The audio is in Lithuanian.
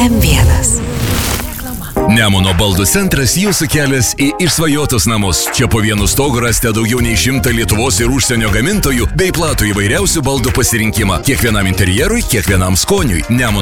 FM1. Nemuno baldų centras jūsų kelias į išsvajotus namus. Čia po vienu stogu rasite daugiau nei 100 Lietuvos ir užsienio gamintojų bei platų įvairiausių baldų pasirinkimą. Kiekvienam interjerui, kiekvienam skoniui. Nemuno